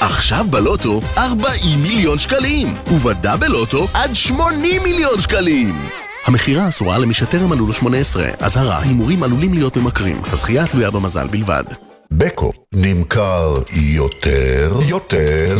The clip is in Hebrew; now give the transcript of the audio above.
עכשיו בלוטו 40 מיליון שקלים, ובדאבל לוטו עד 80 מיליון שקלים. המחירה אסורה למי שטרם מלאו לו 18. אזהרה, הימורים עלולים להיות ממכרים. הזכייה תלויה במזל בלבד. בקו נמכר יותר